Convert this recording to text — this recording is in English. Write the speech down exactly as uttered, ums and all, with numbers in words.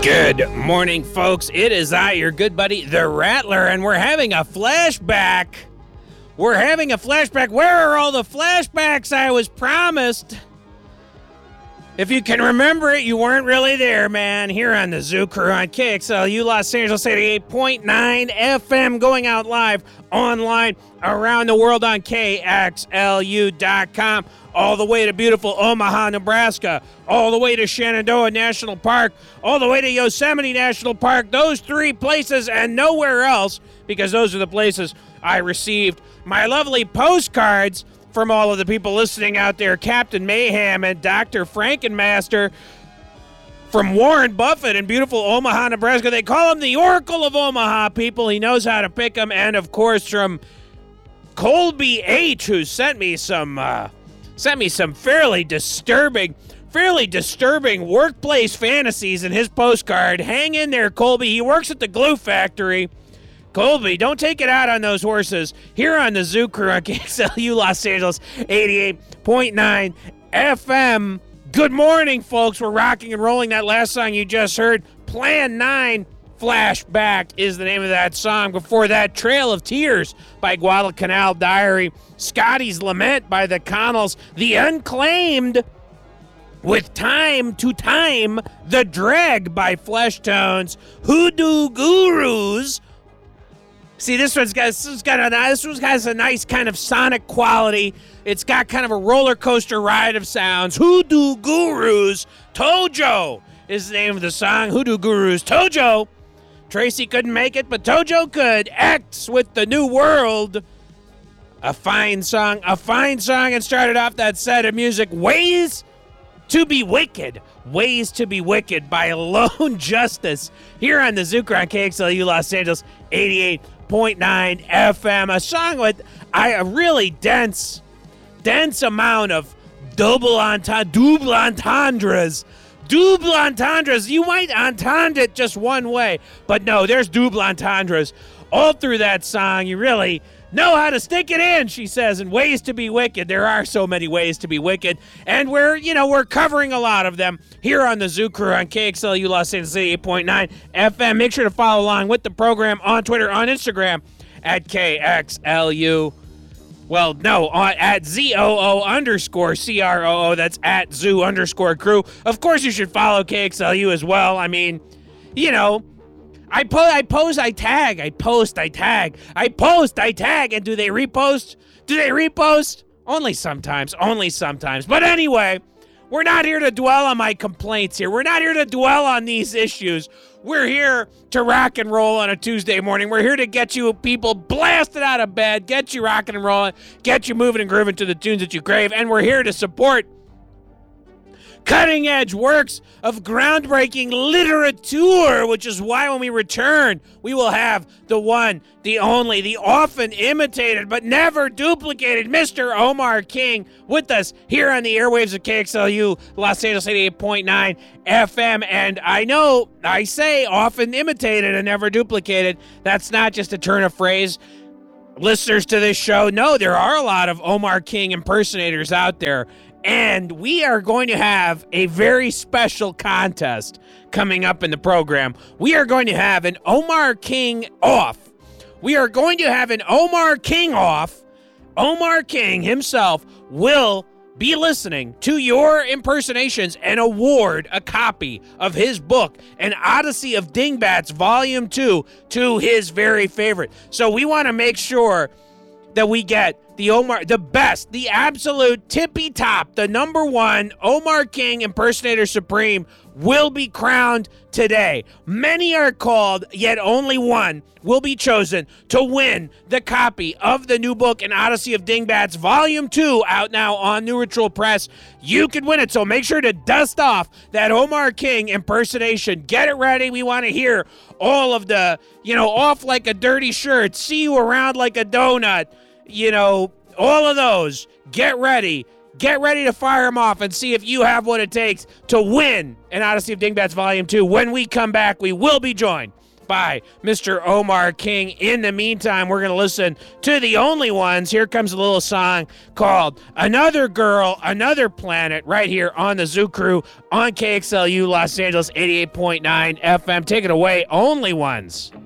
Good morning, folks. It is I, your good buddy, the Rattler, and we're having a flashback. We're having a flashback. Where are all the flashbacks I was promised? If you can remember it, you weren't really there, man. Here on the Zoo Crew on K X L U Los Angeles eighty-eight point nine F M, going out live online around the world on K X L U dot com, all the way to beautiful Omaha, Nebraska, all the way to Shenandoah National Park, all the way to Yosemite National Park, those three places and nowhere else, because those are the places I received my lovely postcards from all of the people listening out there, Captain Mayhem and Doctor Frankenmaster, from Warren Buffett in beautiful Omaha, Nebraska. They call him the Oracle of Omaha, people. He knows how to pick them. And, of course, from Colby H., who sent me some, uh, sent me some fairly disturbing, fairly disturbing workplace fantasies in his postcard. Hang in there, Colby. He works at the glue factory. Colby, don't take it out on those horses. Here on the Zoo Crew on K X L U Los Angeles eighty-eight point nine F M. Good morning, folks. We're rocking and rolling. That last song you just heard, Plan nine Flashback, is the name of that song. Before that, Trail of Tears by Guadalcanal Diary, Scotty's Lament by the Connells, The Unclaimed with Time to Time, The Dreg by Fleshtones, Hoodoo Gurus. See, this one's got this one's got a this one has a nice kind of sonic quality. It's got kind of a roller coaster ride of sounds. Hoodoo Gurus, Tojo is the name of the song. Hoodoo Gurus, Tojo. Tracy couldn't make it, but Tojo could. X with the New World. A fine song, a fine song, and started off that set of music. Ways to be Wicked. Ways to be Wicked by Lone Justice. Here on the Zoo Crew on K X L U Los Angeles eighty-eight point nine F M. A song with I, a really dense, dense amount of double entendre, double entendres. Double entendres. You might entendre it just one way, but no, there's double entendres all through that song. You really know how to stick it in, she says, and ways to be wicked. There are so many ways to be wicked, and we're, you know, we're covering a lot of them here on the Zoo Crew on K X L U Los Angeles eighty-eight point nine F M. Make sure to follow along with the program on Twitter, on Instagram, at K X L U. Well, no, on, at Z O O underscore C R O O. That's at Zoo underscore Crew. Of course, you should follow K X L U as well. I mean, you know, I, po- I post, I tag, I post, I tag, I post, I tag, and do they repost? Do they repost? Only sometimes, only sometimes. But anyway, we're not here to dwell on my complaints here. We're not here to dwell on these issues. We're here to rock and roll on a Tuesday morning. We're here to get you people blasted out of bed, get you rocking and rolling, get you moving and grooving to the tunes that you crave, and we're here to support cutting-edge works of groundbreaking literature, which is why when we return, we will have the one, the only, the often imitated but never duplicated Mister Omar King with us here on the airwaves of K X L U Los Angeles eighty-eight point nine F M. And I know I say often imitated and never duplicated. That's not just a turn of phrase. Listeners to this show know there are a lot of Omar King impersonators out there. And we are going to have a very special contest coming up in the program. We are going to have an Omar King off. We are going to have an Omar King off. Omar King himself will be listening to your impersonations and award a copy of his book, An Odyssey of Dingbats, Volume two, to his very favorite. So we want to make sure that we get the Omar, the best, the absolute tippy top, the number one Omar King impersonator supreme will be crowned today. Many are called, yet only one will be chosen to win the copy of the new book, An Odyssey of Dingbats, Volume two, out now on New Ritual Press. You could win it, so make sure to dust off that Omar King impersonation. Get it ready. We want to hear all of the, you know, off like a dirty shirt, see you around like a donut, you know, all of those. Get ready. Get ready to fire them off and see if you have what it takes to win An Odyssey of Dingbats Volume two. When we come back, we will be joined by Mister Omar King. In the meantime, we're going to listen to The Only Ones. Here comes a little song called Another Girl, Another Planet, right here on the Zoo Crew on K X L U Los Angeles eighty-eight point nine F M. Take it away, Only Ones.